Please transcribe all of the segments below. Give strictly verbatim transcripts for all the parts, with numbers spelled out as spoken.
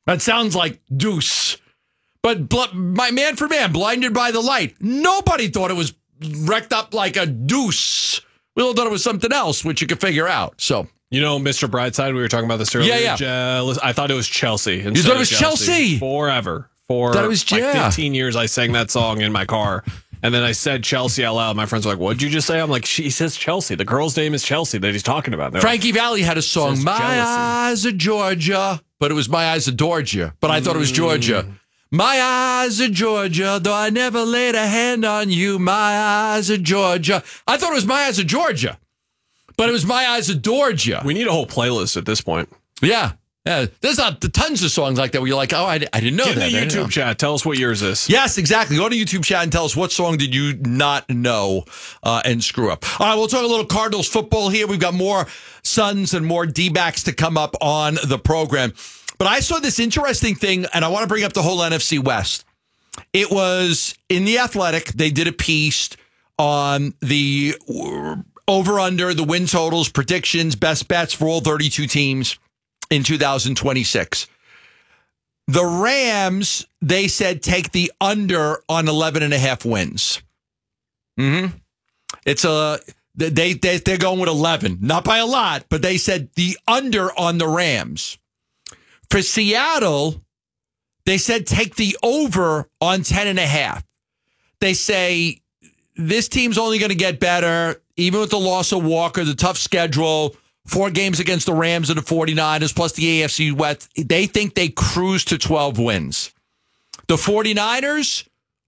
That sounds like deuce. But bl- my man for man, blinded by the light. Nobody thought it was wrecked up like a deuce. We all thought it was something else, which you could figure out. So, you know, Mister Brightside, we were talking about this earlier. Yeah, yeah. Je- I thought it was Chelsea. You thought it was Chelsea? Chelsea? Forever. For thought it was, like yeah. fifteen years, I sang that song in my car. And then I said Chelsea out loud. My friends were like, what'd you just say? I'm like, she says Chelsea. The girl's name is Chelsea that he's talking about. Frankie like, Valli had a song, My jealousy. Eyes of Georgia. But it was My Eyes Adored You. But I thought it was Georgia. Mm. My eyes of Georgia, though I never laid a hand on you. My eyes of Georgia. I thought it was My Eyes of Georgia. But it was My Eyes Adored You. We need a whole playlist at this point. Yeah. Yeah, there's a, tons of songs like that where you're like, oh, I, I didn't know Get that. in the YouTube chat. Tell us what yours is. Yes, exactly. Go to YouTube chat and tell us what song did you not know uh, and screw up. All right, we'll talk a little Cardinals football here. We've got more Suns and more D-backs to come up on the program. But I saw this interesting thing, and I want to bring up the whole N F C West. It was in The Athletic. They did a piece on the over-under, the win totals, predictions, best bets for all thirty-two teams in two thousand twenty-six. The Rams, they said, take the under on eleven and a half wins. Mm-hmm. It's a, they, they, they're going with eleven, not by a lot, but they said the under on the Rams. For Seattle, they said take the over on ten and a half. They say this team's only going to get better, even with the loss of Walker, the tough schedule, four games against the Rams and the forty-niners, plus the A F C West. They think they cruise to twelve wins. The forty-niners,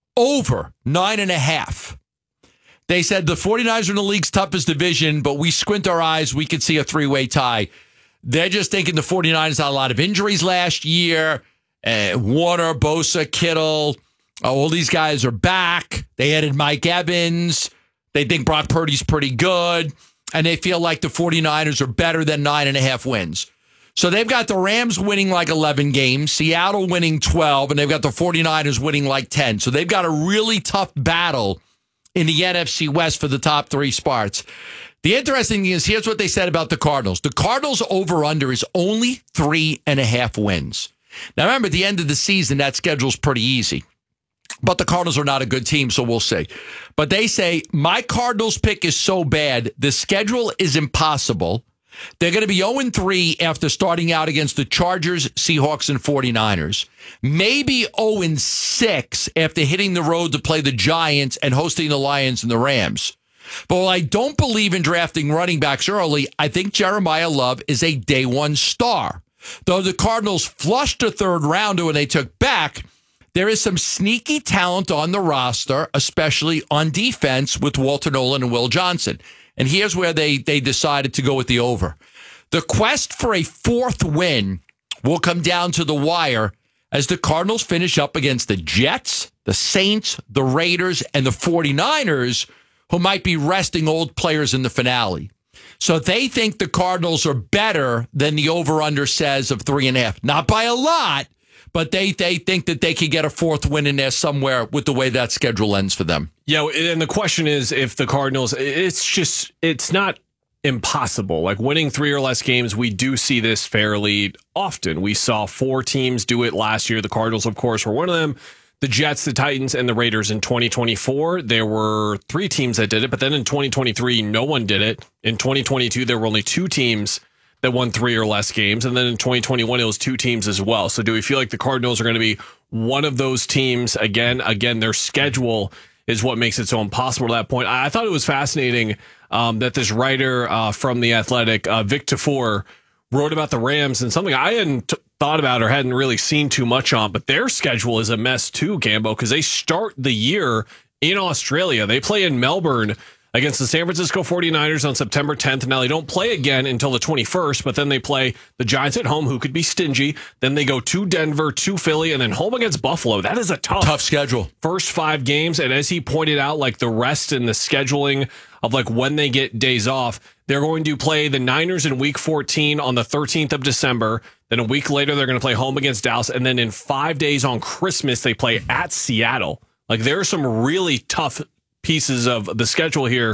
over nine and a half. They said the forty-niners are in the league's toughest division, but we squint our eyes, we could see a three-way tie. They're just thinking the forty-niners had a lot of injuries last year. Uh, Warner, Bosa, Kittle, uh, all these guys are back. They added Mike Evans. They think Brock Purdy's pretty good. And they feel like the forty-niners are better than nine and a half wins. So they've got the Rams winning like eleven games, Seattle winning twelve, and they've got the forty-niners winning like ten. So they've got a really tough battle in the N F C West for the top three spots. The interesting thing is, here's what they said about the Cardinals. The Cardinals over-under is only three and a half wins. Now, remember, at the end of the season, that schedule's pretty easy. But the Cardinals are not a good team, so we'll see. But they say, my Cardinals pick is so bad, the schedule is impossible. They're going to be oh and three after starting out against the Chargers, Seahawks, and forty-niners. Maybe oh and six after hitting the road to play the Giants and hosting the Lions and the Rams. But while I don't believe in drafting running backs early, I think Jeremiah Love is a day one star. Though the Cardinals flushed a third rounder when they took back, there is some sneaky talent on the roster, especially on defense with Walter Nolan and Will Johnson. And here's where they, they decided to go with the over. The quest for a fourth win will come down to the wire as the Cardinals finish up against the Jets, the Saints, the Raiders, and the forty-niners, who might be resting old players in the finale. So they think the Cardinals are better than the over-under says of three and a half. Not by a lot, but they, they think that they could get a fourth win in there somewhere with the way that schedule ends for them. Yeah, and the question is if the Cardinals, it's just, it's not impossible. Like winning three or less games, we do see this fairly often. We saw four teams do it last year. The Cardinals, of course, were one of them. The Jets, the Titans, and the Raiders in twenty twenty-four. There were three teams that did it, but then in twenty twenty-three, no one did it. In twenty twenty-two, there were only two teams that won three or less games. And then in twenty twenty-one, it was two teams as well. So do we feel like the Cardinals are going to be one of those teams again? Again, their schedule is what makes it so impossible at that point. I thought it was fascinating um, that this writer uh, from The Athletic, uh, Vic Tafur, wrote about the Rams and something I hadn't t- thought about or hadn't really seen too much on, but their schedule is a mess too, Gambo, because they start the year in Australia. They play in Melbourne against the San Francisco forty-niners on September tenth. Now, they don't play again until the twenty-first, but then they play the Giants at home, who could be stingy. Then they go to Denver, to Philly, and then home against Buffalo. That is a tough, tough schedule. First five games. And as he pointed out, like the rest and the scheduling of like when they get days off, they're going to play the Niners in week fourteen on the thirteenth of December. Then a week later, they're going to play home against Dallas. And then in five days on Christmas, they play at Seattle. Like there are some really tough pieces of the schedule here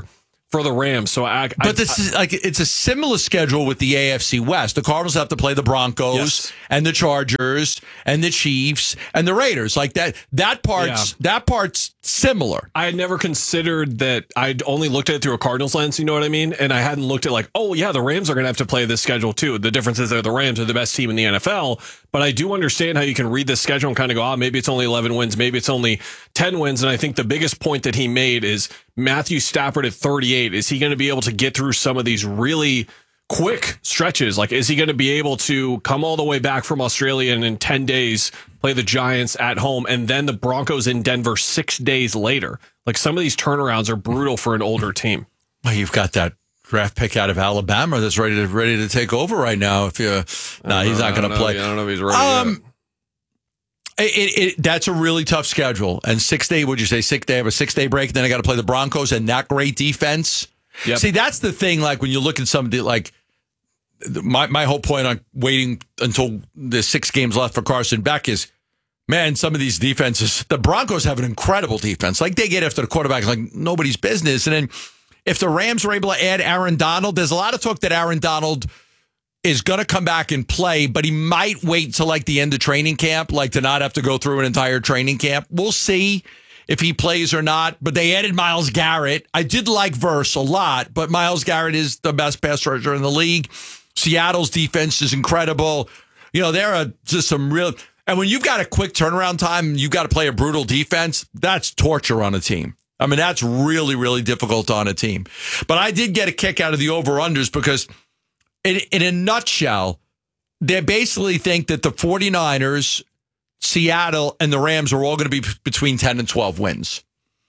for the Rams. So I, but I, this I, is like it's a similar schedule with the A F C West. The Cardinals have to play the Broncos yes. and the Chargers and the Chiefs and the Raiders. Like that that part's yeah. that part's similar. I had never considered that. I'd only looked at it through a Cardinals lens, you know what I mean? And I hadn't looked at like, oh yeah, the Rams are going to have to play this schedule too. The difference is that the Rams are the best team in the N F L, but I do understand how you can read this schedule and kind of go, oh, maybe it's only eleven wins, maybe it's only ten wins. And I think the biggest point that he made is Matthew Stafford at thirty-eight. Is he going to be able to get through some of these really quick stretches? Like, is he going to be able to come all the way back from Australia and in ten days play the Giants at home and then the Broncos in Denver six days later? Like, some of these turnarounds are brutal for an older team. Well, you've got that draft pick out of Alabama that's ready to ready to take over right now. If you, no, he's not going to play. I don't know if he's ready. Um, yet. It, it, that's a really tough schedule. And six day, would you say six day? Have a six day break, then I got to play the Broncos and that great defense. Yep. See, that's the thing. Like when you look at somebody like my my whole point on waiting until the six games left for Carson Beck is, man, some of these defenses. The Broncos have an incredible defense. Like they get after the quarterback like nobody's business. And then if the Rams are able to add Aaron Donald, there's a lot of talk that Aaron Donald is going to come back and play, but he might wait till like the end of training camp, like to not have to go through an entire training camp. We'll see if he plays or not, but they added Myles Garrett. I did like Verse a lot, but Myles Garrett is the best pass rusher in the league. Seattle's defense is incredible. You know, there are just some real, and when you've got a quick turnaround time, you've got to play a brutal defense, that's torture on a team. I mean, that's really, really difficult on a team. But I did get a kick out of the over-unders because In, in a nutshell, they basically think that the 49ers, Seattle, and the Rams are all going to be between ten and twelve wins.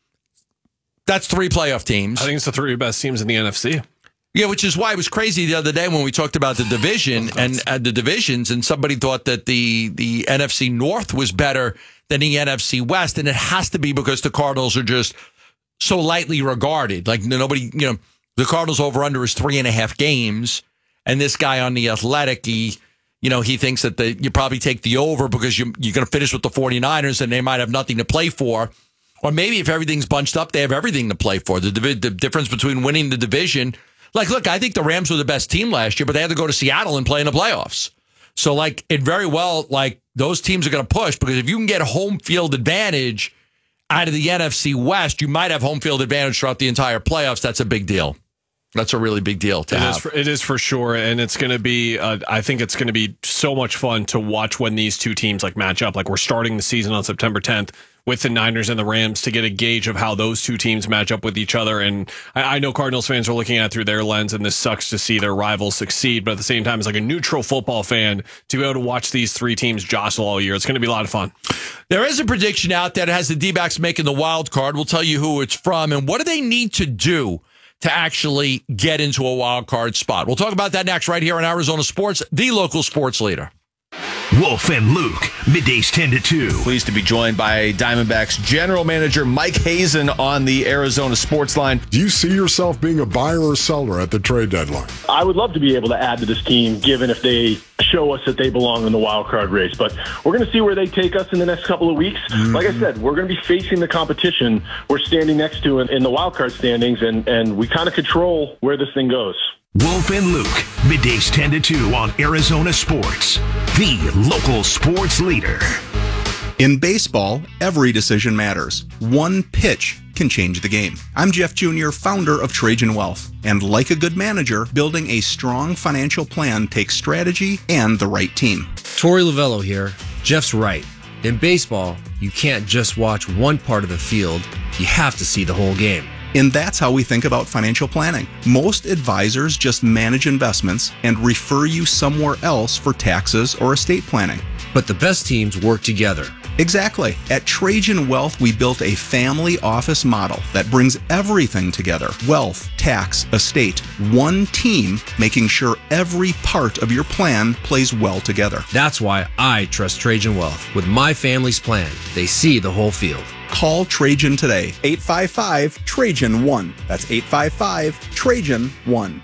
That's three playoff teams. I think it's the three best teams in the N F C. Yeah, which is why it was crazy the other day when we talked about the division and uh, the divisions, and somebody thought that the, the N F C North was better than the N F C West, and it has to be because the Cardinals are just so lightly regarded. Like nobody, you know, the Cardinals over-under is three and a half games. And this guy on the Athletic, he, you know, he thinks that the, you probably take the over because you, you're going to finish with the 49ers and they might have nothing to play for. Or maybe if everything's bunched up, they have everything to play for. The, the difference between winning the division. Like, look, I think the Rams were the best team last year, but they had to go to Seattle and play in the playoffs. So, like, it very well, like, those teams are going to push because if you can get home field advantage out of the N F C West, you might have home field advantage throughout the entire playoffs. That's a big deal. That's a really big deal to it have. Is for, it is for sure, and it's going to be. Uh, I think it's going to be so much fun to watch when these two teams like match up. Like we're starting the season on September tenth with the Niners and the Rams to get a gauge of how those two teams match up with each other. And I, I know Cardinals fans are looking at it through their lens, and this sucks to see their rivals succeed. But at the same time, as like a neutral football fan, to be able to watch these three teams jostle all year, it's going to be a lot of fun. There is a prediction out there that has the D-backs making the wild card. We'll tell you who it's from and what do they need to do to actually get into a wild card spot. We'll talk about that next right here on Arizona Sports, the local sports leader. Wolf and Luke, middays ten to two. Pleased to be joined by Diamondbacks general manager Mike Hazen on the Arizona Sports Line. Do you see yourself being a buyer or seller at the trade deadline? I would love to be able to add to this team, given if they show us that they belong in the wild card race. But we're going to see where they take us in the next couple of weeks. Mm-hmm. Like I said, we're going to be facing the competition we're standing next to in, in the wild card standings, and, and we kind of control where this thing goes. Wolf and Luke, middays ten to two on Arizona Sports, the local sports leader. In baseball, every decision matters. One pitch can change the game. I'm Jeff Junior, founder of Trajan Wealth. And like a good manager, building a strong financial plan takes strategy and the right team. Torey Lovello here. Jeff's right. In baseball, you can't just watch one part of the field. You have to see the whole game. And that's how we think about financial planning. Most advisors just manage investments and refer you somewhere else for taxes or estate planning. But the best teams work together. Exactly. At Trajan Wealth, we built a family office model that brings everything together. Wealth, tax, estate, one team, making sure every part of your plan plays well together. That's why I trust Trajan Wealth. With my family's plan, they see the whole field. Call Trajan today. eight five five, Trajan one. That's eight five five, Trajan one.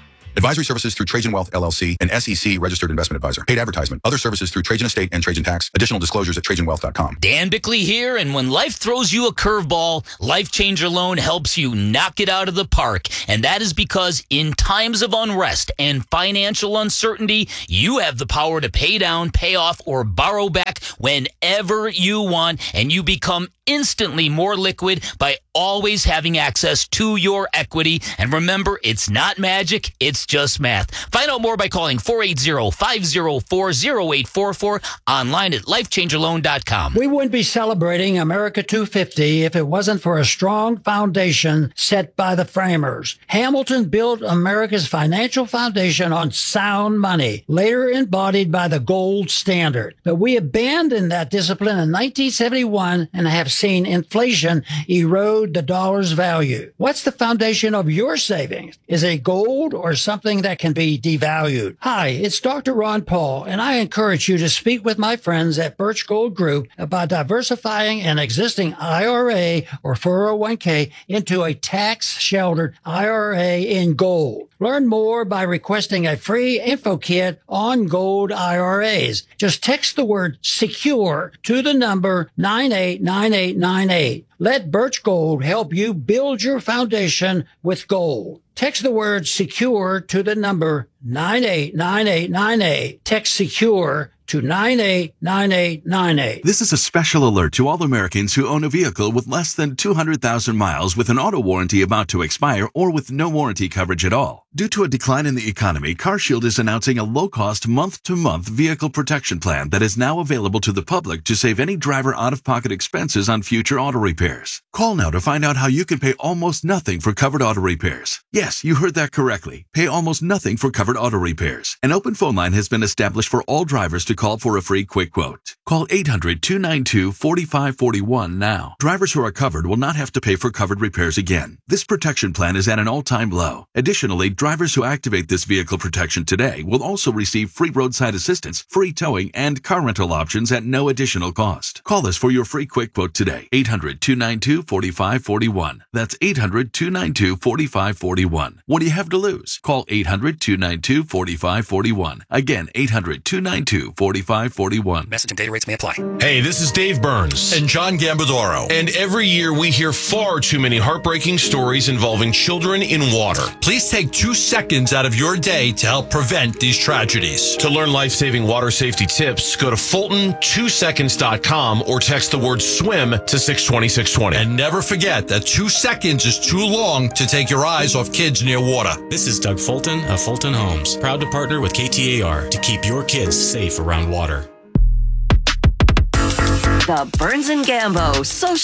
Advisory services through Trajan Wealth, L L C, an S E C registered investment advisor. Paid advertisement. Other services through Trajan Estate and Trajan Tax. Additional disclosures at trajan wealth dot com. Dan Bickley here, and when life throws you a curveball, Life Changer Loan helps you knock it out of the park. And that is because in times of unrest and financial uncertainty, you have the power to pay down, pay off, or borrow back whenever you want, and you become instantly more liquid by always having access to your equity. And remember, it's not magic, it's just math. Find out more by calling four eight zero, five zero four, zero eight four four, online at life changer loan dot com. We wouldn't be celebrating America two fifty if it wasn't for a strong foundation set by the framers. Hamilton built America's financial foundation on sound money, later embodied by the gold standard. But we abandoned that discipline in nineteen seventy-one and have seen inflation erode the dollar's value. What's the foundation of your savings? Is it gold or something that can be devalued? Hi, it's Doctor Ron Paul, and I encourage you to speak with my friends at Birch Gold Group about diversifying an existing I R A or four oh one k into a tax-sheltered I R A in gold. Learn more by requesting a free info kit on gold I R As. Just text the word SECURE to the number nine eight nine eight nine eight. Let Birch Gold help you build your foundation with gold. Text the word SECURE to the number nine eight nine eight nine eight. Text SECURE to nine eight nine eight nine eight. This is a special alert to all Americans who own a vehicle with less than two hundred thousand miles with an auto warranty about to expire or with no warranty coverage at all. Due to a decline in the economy, CarShield is announcing a low-cost month-to-month vehicle protection plan that is now available to the public to save any driver out-of-pocket expenses on future auto repairs. Call now to find out how you can pay almost nothing for covered auto repairs. Yes, you heard that correctly. Pay almost nothing for covered auto repairs. An open phone line has been established for all drivers to call for a free quick quote. Call eight hundred, two nine two, four five four one now. Drivers who are covered will not have to pay for covered repairs again. This protection plan is at an all-time low. Additionally, drivers who activate this vehicle protection today will also receive free roadside assistance, free towing, and car rental options at no additional cost. Call us for your free quick quote today. eight hundred, two nine two, four five four one. That's eight hundred, two nine two, four five four one. What do you have to lose? Call eight hundred, two nine two, four five four one. Again, eight hundred, two nine two, four five four one. Message and data rates may apply. Hey, this is Dave Burns. And John Gambadoro. And every year we hear far too many heartbreaking stories involving children in water. Please take two seconds out of your day to help prevent these tragedies. To learn life-saving water safety tips, go to Fulton two seconds dot com or text the word SWIM to six two six two zero. And never forget that two seconds is too long to take your eyes off kids near water. This is Doug Fulton of Fulton Homes, proud to partner with K T A R to keep your kids safe around water. The Burns and Gambo Social